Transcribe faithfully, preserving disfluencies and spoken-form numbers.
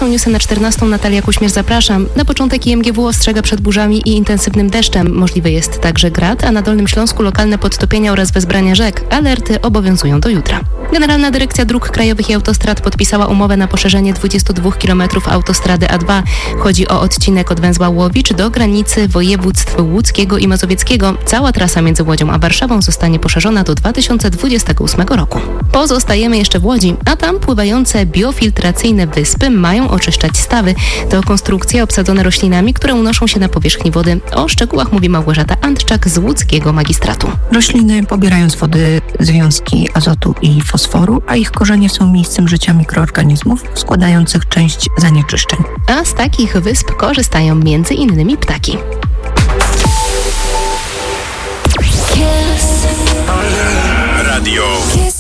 są newsy na czternastą. Natalia Kuśmierz, zapraszam. Na początek I M G W ostrzega przed burzami i intensywnym deszczem. Możliwy jest także grad, a na Dolnym Śląsku lokalne podtopienia oraz wezbrania rzek. Alerty obowiązują do jutra. Generalna Dyrekcja Dróg Krajowych i Autostrad podpisała umowę na poszerzenie dwudziestu dwóch kilometrów autostrady A dwa. Chodzi o odcinek od węzła Łowicz do granicy województw łódzkiego i mazowieckiego. Cała trasa między Łodzią a Warszawą zostanie poszerzona do dwa tysiące dwudziestego ósmego roku. Pozostajemy jeszcze w Łodzi, a tam pływające biofiltracyjne wyspy mają oczyszczać stawy. To konstrukcje obsadzone roślinami, które unoszą się na powierzchni wody. O szczegółach mówi Małgorzata Antczak z łódzkiego magistratu. Rośliny pobierają z wody związki azotu i fosforu, a ich korzenie są miejscem życia mikroorganizmów składających część zanieczyszczeń. A z takich wysp korzystają między innymi ptaki. Radio